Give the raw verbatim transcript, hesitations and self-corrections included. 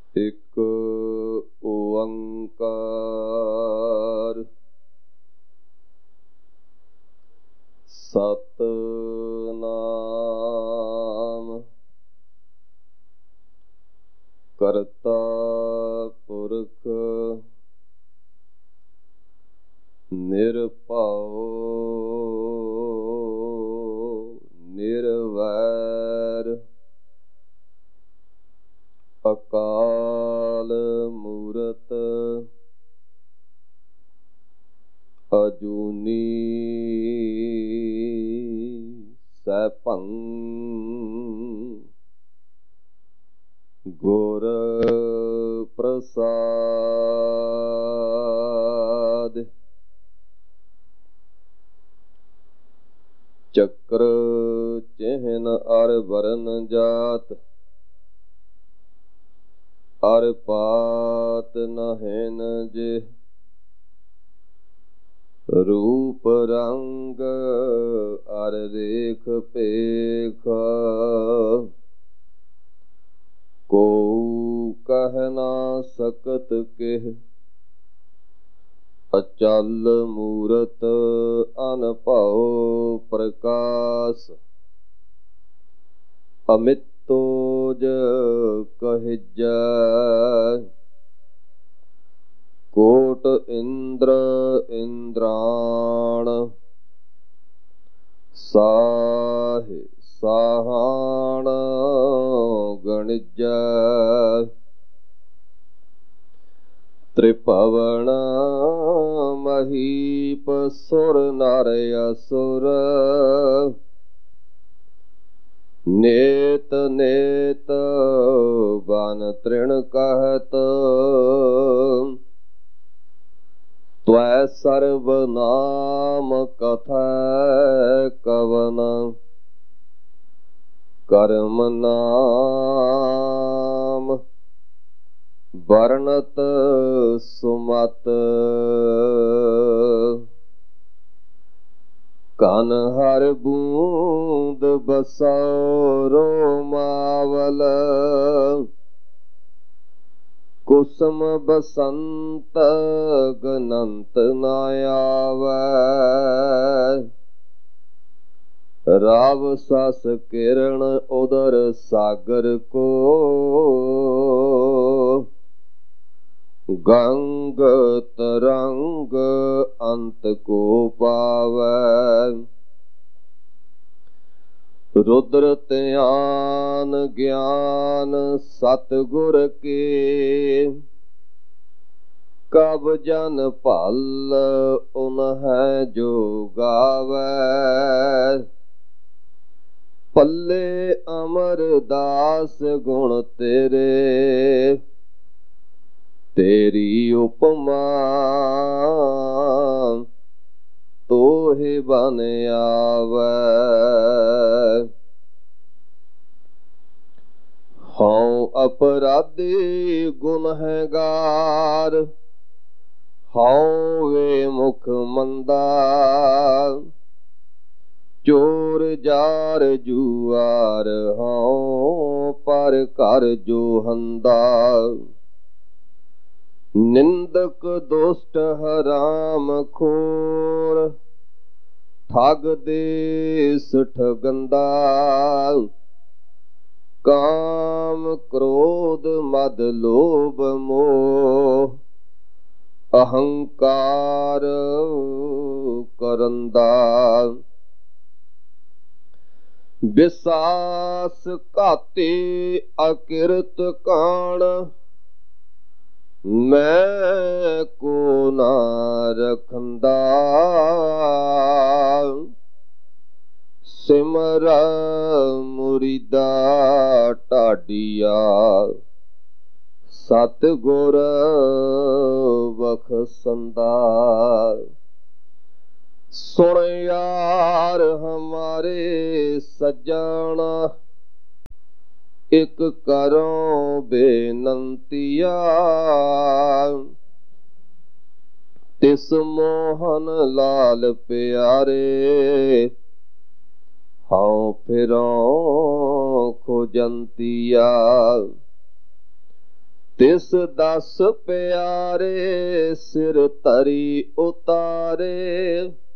ਇੱਕ ਓੰਕਾਰ ਸਤਿਨਾਮ ਕਰਤਾ ਪੁਰਖ ਨਿਰਭਉ ਨਿਰਵੈਰ ਅਕਾਲ ਮੂਰਤ ਅਜੂਨੀ ਸੈਭੰ ਗੁਰ ਪ੍ਰਸਾਦਿ। ਚੱਕਰ ਚਿਹਨ ਅਰ ਵਰਨ ਜਾਤ ਅਰ ਪਾਤ ਨਹਿਨ ਜੇ ਰੂਪ ਰੰਗ ਅਰ ਰੇਖ ਭੇਖ ਕੋ ਕਹਿ ਨਾ ਸਕਤ ਕਿਹ ਅਚਲ ਮੂਰਤ ਅਨਭਉ ਪ੍ਰਕਾਸ਼ ਅਮਿਤੋਜ ਕਹਿਜੈ ਕੋਟ ਇੰਦਰ ਇੰਦਰਾਣ ਸਾਹਿ ਸਾਹਾਣ ਗਣਿਜੈ ਤ੍ਰਿਭਵਨ ਮਹੀਪ ਸੁਰ ਨਰ ਅਸੁਰ ਨੇਤ ਨੇਤ ਬਨ ਤ੍ਰਿਣ ਕਹਿਤ ਤਵੈ ਸਰਬ ਨਾਮ ਕਥੈ ਕਵਨ ਕਰਮ ਨਾਮ ਵਰਣਤ ਸੁਮਤ ਕਨ ਹਰ ਬੂੰਦ ਬਸੋ ਰੋਮਾਵਲ ਕੁਸਮ ਬਸੰਤ ਗਨੰਤ ਨ ਆਵੈ ਰਾਵ ਸਸ ਕਿਰਨ ਉਦਰ ਸਾਗਰ ਕੋ ਗੰਗ ਤਰੰਗ ਅੰਤ ਕੋ ਪਾਵੈ ਰੁਦਰ ਧਿਆਨ ਗਿਆਨ ਸਤਿਗੁਰ ਕੇ ਕਬ ਜਨ ਭਲ ਉਨਹਿ ਜੋ ਗਾਵੈ ਪੱਲੇ ਅਮਰਦਾਸ ਗੁਣ ਤੇਰੇ ਤੇਰੀ ਉਪਮਾ ਤੋਹਿ ਬਨ ਆਵੈ ਹਉ ਅਪਰਾਧੀ ਗੁਨਹਗਾਰ ਹਉ ਵੇ ਮੁਖ ਮੰਦਾ ਚੋਰ ਜਾਰ ਜੁਆਰ ਹਉ ਪਰ ਘਰ ਜੋ ਹੰਦਾ ਨਿੰਦਕ ਦੁਸ਼ਟ ਹਰਾਮ ਖੋਰ ਠੱਗ ਦੇਸ ਠਗੰਦਾ ਕਾਮ ਕ੍ਰੋਧ ਮਦ ਲੋਭ ਮੋਹ ਅਹੰਕਾਰ ਕਰੰਦਾ ਵਿਸਾਸ ਘਾਤੇ ਅਕਿਰਤ ਕਾਣ ਮੈਂ ਕੋ ਨਾ ਰਖੰਦਾ ਸਿਮਰ ਮੁਰੀਦਾ ਢਾਡੀਆ ਸਤਿਗੁਰ ਬਖਸ਼ੰਦਾ ਸੁਣ ਯਾਰ ਹਮਾਰੇ ਸੱਜਣ ਇਕ ਕਰੋ ਬੇਨੰਤੀਆ ਤਿਸ ਮੋਹਨ ਲਾਲ ਪਿਆਰੇ ਹਉ ਫਿਰੋ ਖੋਜੰਤੀਆ ਤਿਸ ਦਸ ਪਿਆਰੇ ਸਿਰ ਧਰੀ ਉਤਾਰੇ।